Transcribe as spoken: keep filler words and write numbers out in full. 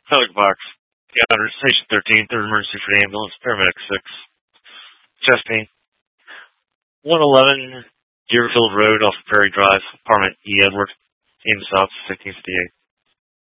Pelican Box. Yeah, under Station thirteen, third emergency for the ambulance, paramedic six. Chesney. one eleven Deerfield Road off of Prairie Drive, apartment E. Edward, aim south, sixteen fifty-eight.